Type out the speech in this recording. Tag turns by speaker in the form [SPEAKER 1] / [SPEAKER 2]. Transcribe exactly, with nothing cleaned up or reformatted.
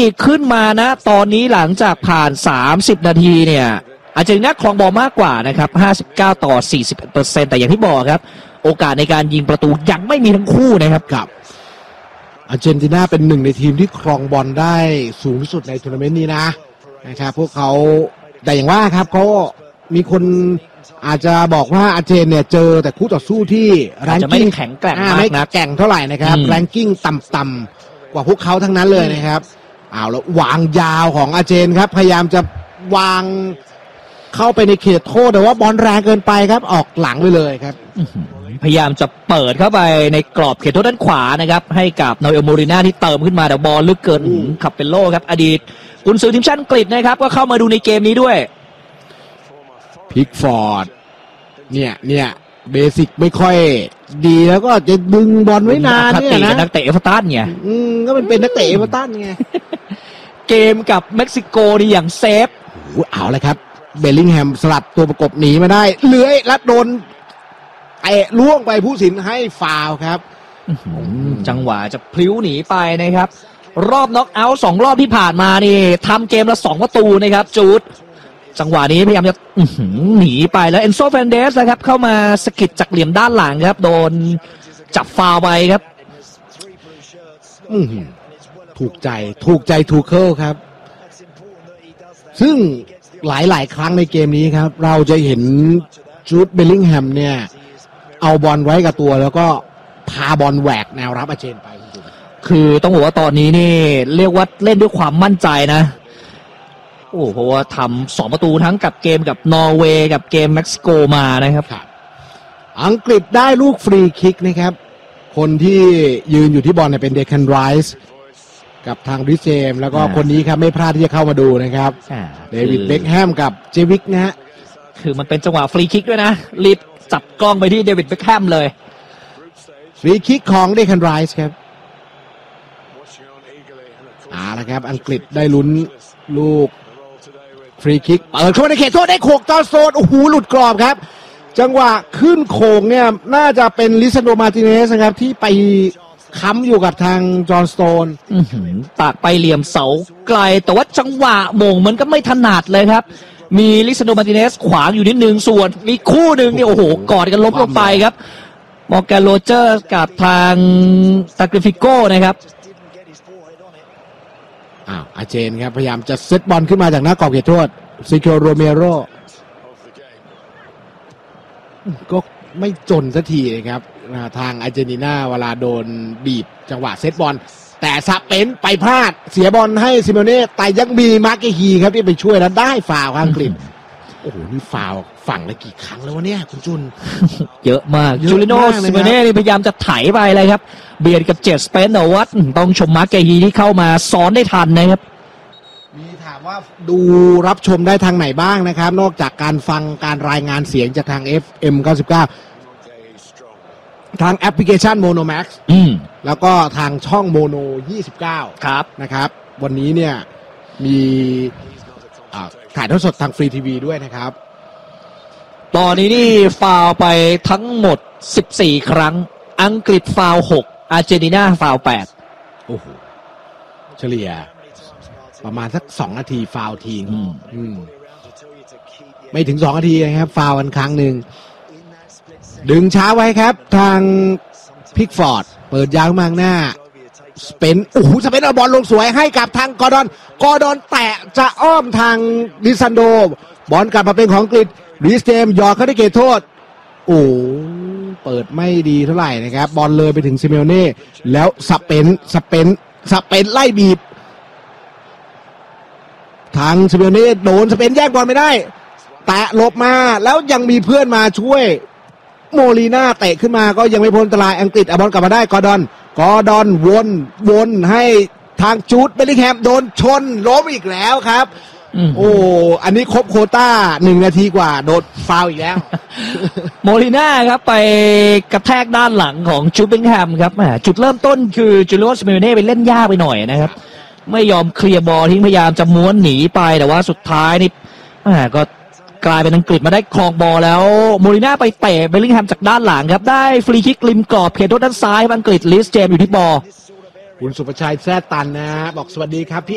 [SPEAKER 1] ขึ้นมานะตอนนี้หลังจากผ่านสามสิบนาทีเนี่ยอาร์เจนตินาครองบอลมากกว่านะครับห้าสิบเก้าต่อสี่สิบเปอร์เซ็นต์แต่อย่างที่บอกครับโอกาสในการยิงประตูยังไม่มีทั้งคู่นะครับ
[SPEAKER 2] ครับอาร์เจนตินาเป็นหนึ่งในทีมที่ครองบอลได้สูงที่สุดในทัวร์นาเมนต์นี้นะนะครับพวกเขาแต่อย่างว่าครับเขามีคนอาจจะบอกว่าอาร์เจนเนี่ยเจอแต่คู่ต่อสู้ที่แรงกิ้ง
[SPEAKER 1] แข็งแกร่งมากนะ
[SPEAKER 2] แกร่งเท่าไหร่นะครับแรงกิ้งต่ำๆกว่าพวกเขาทั้งนั้นเลยนะครับเอาแล้ววางยาวของอาร์เจนครับพยายามจะวางเข้าไปในเขตโทษแต่ว่าบอลแรงเกินไปครับออกหลังไปเลยครับ
[SPEAKER 1] พยายามจะเปิดเข้าไปในกรอบเขตโทษด้านขวานะครับให้กับโนเอลโมริน่าที่เติมขึ้นมาแต่บอลลึกเกินขับเป็นโล่ครับอดีตกุนซือทีมชาติอังกฤษนะครับก็เข้ามาดูในเกมนี้ด้วย
[SPEAKER 2] พิกฟอร์ดเนี่ยเนี่ยเบสิกไม่ค่อยดีแล้วก็จะดึงบอลไว้นานเนี่ยนะ
[SPEAKER 1] นักเตะเอเวอร์ตันไง
[SPEAKER 2] อืมก็มันเป็นนักเตะเอเวอร์ตันไง
[SPEAKER 1] เกมกับเม็กซิโกนี่อย่างเซฟ
[SPEAKER 2] เอาเลยครับเบลลิงแฮมสลัดตัวประกบหนีมาได้เลื้อยและโดนเตะล่วงไปผู้สินให้ฟาวล์ครับ
[SPEAKER 1] จังหวะจะพลิ้วหนีไปนะครับรอบน็อกเอาท์สองรอบที่ผ่านมานี่ทำเกมละสองประตูนะครับจูดจังหวะนี้พยายามจะหนีไปแล้วเอนโซเฟนเดสนะครับเข้ามาสกิดจากเหลี่ยมด้านหลังครับโดนจับฟาวล์ไปครับ
[SPEAKER 2] ถูกใจถูกใจทูเคิลครับซึ่งหลายๆครั้งในเกมนี้ครับเราจะเห็นจูดเบลลิงแฮมเนี่ยเอาบอลไว้กับตัวแล้วก็พาบอลแหวกแนวรับอาร์เจนไป
[SPEAKER 1] คือต้องบอกว่าตอนนี้นี่เรียกว่าเล่นด้วยความมั่นใจนะโอ้เพราะว่าทำสองประตูทั้งกับเกมกับนอร์เวย์กับเกมเม็กซิโกมานะครับ
[SPEAKER 2] อังกฤษได้ลูกฟรีคิกนะครับคนที่ยืนอยู่ที่บอลเนี่ยเป็นเดคันไรส์กับทางริสเจมแล้วก็คนนี้ครับไม่พลาดที่จะเข้ามาดูนะครับเดวิดเบ็คแฮมกับเจวิกนะฮะ
[SPEAKER 1] คือมันเป็นจังหวะฟรีคิกด้วยนะรีบจับกล้องไปที่เดวิดเบ็คแฮมเลย
[SPEAKER 2] ฟรีคิกของเดคันไรส์ครับอ่านะครับอังกฤษได้ลุ้นลูกฟรีคิกเปิดเข้ามาในเขตโทษได้โขกจอโซนโอ้โหหลุดกรอบครับจังหวะขึ้นโขงเนี่ยน่าจะเป็นลิซันโดมาร์ติเนสนะครับที่ไปค้ำอยู่กับทางจอห์นสโตน
[SPEAKER 1] ปากไปเหลี่ยมเสาไกลแต่ว่าจังหวะโมงมันก็ไม่ถนัดเลยครับมีลิซันโดมาร์ติเนสขวางอยู่นิดนึงส่วนมีคู่หนึ่งเนี่ยโอ้โหกอดกันล้มลงไปครับมอร์แกนโรเจอร์กับทางตากริฟิโก้นะครับ
[SPEAKER 2] อ้าวอาเจนครับพยายามจะเซตบอลขึ้นมาจากหน้ากรอบเขตโทษซิโคโรเมโรก็ไม่จนสักทีนะครับทางอาร์เจนตินาเวลาโดนบีบจังหวะเซตบอลแต่ซาเปนไปพลาดเสียบอลให้ซิโมเน่แต่ยังมีมาร์เกฮีครับที่ไปช่วยแล้วได้ฟาวล์อังกฤษโอ้โหนี่ฟาวล์ฝั่งละกี่ครั้งแล้ววะเนี่ยคุณจุน
[SPEAKER 1] เยอะมากจูริโน่ซิโมเน่นี่พยายามจะไถไปเลยครับเบียดกับเจสเปนแต่ว่าต้องชมมาร์เกฮีที่เข้ามาซ้อนได้ทันนะครับ
[SPEAKER 2] มีถามว่าดูรับชมได้ทางไหนบ้างนะครับนอกจากการฟังการรายงานเสียงจากทาง เอฟ เอ็ม เก้าสิบเก้า ทางแอปพลิเคชัน Mono Max แล้วก็ทางช่อง Mono ยี่สิบเก้า
[SPEAKER 1] ครับ
[SPEAKER 2] นะครับวันนี้เนี่ยมีถ่ายทอดสดทางฟรีทีวีด้วยนะครับ
[SPEAKER 1] ตอนนี้นี่ฟาวไปทั้งหมดสิบสี่ครั้งอังกฤษฟาวหกอาร์เจนตินาฟาวแปด
[SPEAKER 2] โอ้โหเฉลี่ยประมาณสักสองนาทีฟาวทีไม่ถึงสองนาทีนะครับฟาวกันครั้งหนึ่งดึงช้าไว้ครับทางพิกฟอร์ดเปิดยาวมากหน้าสเปนโอ้โหสเปนเอาบอลลงสวยให้กับทางกอร์ดอนกอร์ดอนแตะจะอ้อมทางลิซันโดบอลกลับมาเป็นของอังกฤษริสเจมยอดเข้าได้เขตโทษโอ้เปิดไม่ดีเท่าไหร่นะครับบอลเลยไปถึงซิเมโอเน่แล้วสเปนสเปนสเปนไล่บีบทางซิเมโอเน่โดนสเปนแย่งบอลไม่ได้แตะหลบมาแล้วยังมีเพื่อนมาช่วยโมลีน่าเตะขึ้นมาก็ยังไม่พ้นอันตรายอังกฤษเอาบอลกลับมาได้กอร์ดอนกอร์ดอนวนวนให้ทางจูดเบลลิงแฮมโดนชนล้มอีกแล้วครับโอ้อันนี้ครบโควต้าหนึ่งนาทีกว่าโดนฟาวล์อีกแล้ว
[SPEAKER 1] โมลีน่าครับไปกระแทกด้านหลังของจูดเบลลิงแฮมครับจุดเริ่มต้นคือจูเลียส ซิเมโอเน่ไปเล่นยากไปหน่อยนะครับไม่ยอมเคลียร์บอลทิ้งพยายามจะม้วนหนีไปแต่ว่าสุดท้ายนี่ก็กลายเป็นอังกฤษมาได้ครองบอลแล้วโมลิน่าไปเตะเบลลิงแฮมจากด้านหลังครับได้ฟรีคิกริมกรอบเขตโทษด้านซ้ายอังกฤษลิสเจมอยู่ที่บอล
[SPEAKER 2] คุณสุภชัยแซ่ตันนะบอกสวัสดีครับพี่